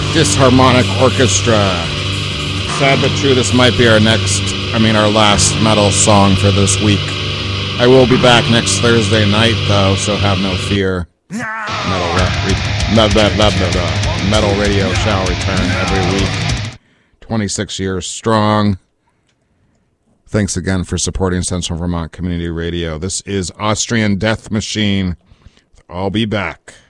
Disharmonic Orchestra. Sad but true, this might be our last metal song for this week. I will be back next Thursday night, though, so have no fear. Metal Radio shall return every week. 26 years strong. Thanks again for supporting Central Vermont Community Radio. This is Austrian Death Machine. I'll be back.